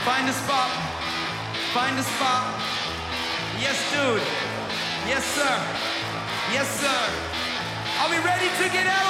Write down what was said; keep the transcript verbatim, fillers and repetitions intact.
Find a spot. Find a spot. Yes, dude. Yes, sir. Yes, sir. Are we ready to get out?